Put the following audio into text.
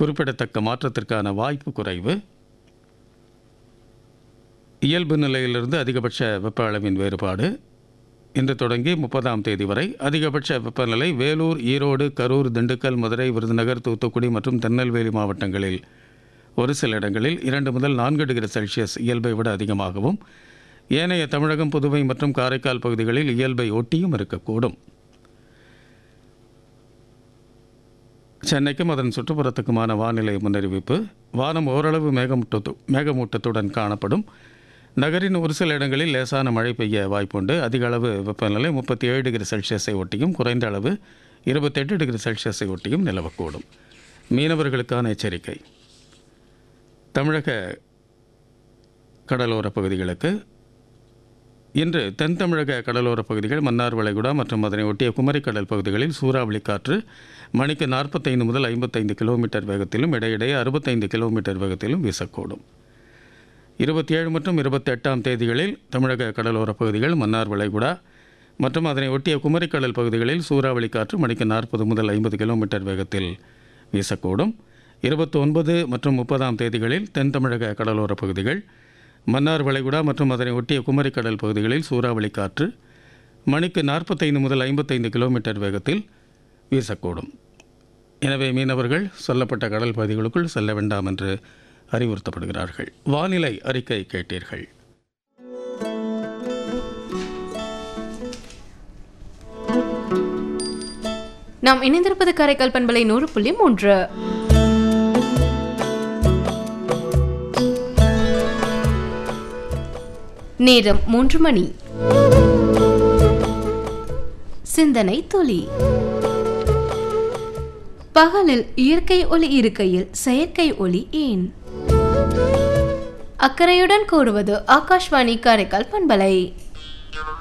குறிப்பிடத்தக்க மாற்றத்திற்கான வாய்ப்பு குறைவு. இயல்பு நிலையிலிருந்து அதிகபட்ச வெப்ப அளவின் வேறுபாடு. இன்று தொடங்கி 30ஆம் தேதி வரை அதிகபட்ச வெப்பநிலை வேலூர், ஈரோடு, கரூர், திண்டுக்கல், மதுரை, விருதுநகர், தூத்துக்குடி மற்றும் திருநெல்வேலி மாவட்டங்களில் ஒரு சில இடங்களில் 2 முதல் 4 டிகிரி செல்சியஸ் இயல்பை விட அதிகமாகவும், ஏனைய தமிழகம், புதுவை மற்றும் காரைக்கால் பகுதிகளில் இயல்பை ஒட்டியும் இருக்கக்கூடும். சென்னைக்கும் அதன் சுற்றுப்புறத்துக்குமான வானிலை முன்னறிவிப்பு. வானம் ஓரளவு மேகமூட்டத்துடன் காணப்படும். நகரின் ஒரு சில இடங்களில் லேசான மழை பெய்ய வாய்ப்புண்டு. அதிக அளவு வெப்பநிலை 37 டிகிரி செல்சியஸை ஒட்டியும், குறைந்த அளவு 28 டிகிரி செல்சியஸை ஒட்டியும் நிலவக்கூடும். மீனவர்களுக்கான எச்சரிக்கை. தமிழக கடலோரப் பகுதிகளுக்கு இன்று தென் தமிழக கடலோரப் பகுதிகள், மன்னார் வளைகுடா மற்றும் அதனை ஒட்டிய குமரிக்கடல் பகுதிகளில் சூறாவளி காற்று மணிக்கு 45 முதல் 55 கிலோமீட்டர் வேகத்திலும் இடையிடையே 65 கிலோமீட்டர் வேகத்திலும் வீசக்கூடும். 27 மற்றும் 28ஆம் தேதிகளில் தமிழக கடலோரப் பகுதிகள், மன்னார் வளைகுடா மற்றும் அதனை ஒட்டிய குமரிக்கடல் பகுதிகளில் சூறாவளி காற்று மணிக்கு 40 முதல் 50 கிலோமீட்டர் வேகத்தில் வீசக்கூடும். 29 மற்றும் 30ஆம் தேதிகளில் தென் தமிழக கடலோரப் பகுதிகள், மன்னார் வளைகுடா மற்றும் அதனை ஒட்டிய குமரிக்கடல் பகுதிகளில் சூறாவளி காற்று மணிக்கு 45 முதல் 55 கிலோமீட்டர் வேகத்தில் வீசக்கூடும். எனவே மீனவர்கள் சொல்லப்பட்ட கடல் பகுதிகளுக்குள் செல்ல வேண்டாம் என்று அறிவுறுத்தப்படுகிறார்கள். வானிலை அறிக்கை கேட்டீர்கள். நாம் இணைந்திருப்பது காரைக்கால் பண்பலை 100.3. நேரம் 3 மணி. சிந்தனை துளி. பகலில் இயற்கை ஒளி இருக்கையில் செயற்கை ஒளி ஏன்? அக்கறையுடன் கூறுவது ஆகாஷ்வாணி காரைக்கால் பண்பலை.